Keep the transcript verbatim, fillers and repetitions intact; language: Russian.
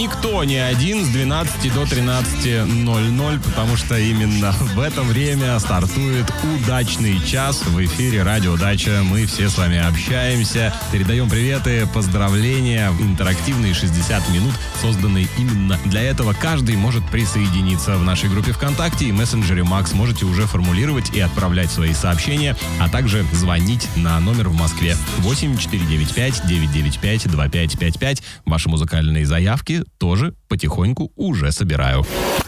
никто не один с двенадцати до тринадцати ноль-ноль, потому что именно в это время стартует удачный час в эфире Радио Дача. Мы все с вами общаемся, передаем приветы, поздравления, интерактивные шестьдесят минут, созданные именно для этого. Каждый может присоединиться в нашей группе ВКонтакте и мессенджере Макс. Можете уже формулировать и отправлять свои сообщения, а также звонить на номер в Москве восемь четыре девять пять девять девять пять два пять пять пять. Ваши музыкальные заявки тоже потихоньку уже собираю.